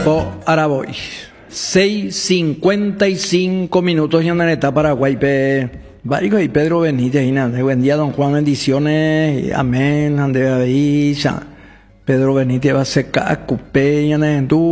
Po Araboy. 6:55 minutos en la neta Paraguay. Varios y Pedro Benítez. Buen día, don Juan. Bendiciones. Amén. Ande ahí. Pedro Benítez va a secar. Cupé.